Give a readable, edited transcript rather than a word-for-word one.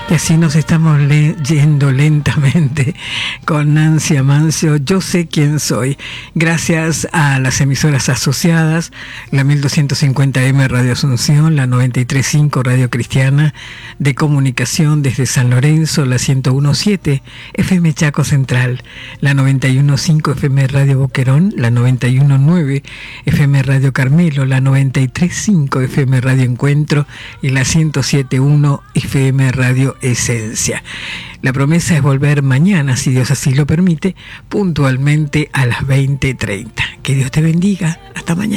Y así nos estamos yendo lentamente con Nancy Amancio, Yo sé quién soy. Gracias a las emisoras asociadas, la 1250M Radio Asunción, la 93.5 Radio Cristiana de Comunicación desde San Lorenzo, la 101.7 FM Chaco Central, la 91.5 FM Radio Boquerón, la 91.9 FM Radio Carmelo, la 93.5 FM Radio Encuentro y la 107.1 FM Radio Esencia. La promesa es volver mañana, si Dios así lo permite, puntualmente a las 20:30. Que Dios te bendiga. Hasta mañana.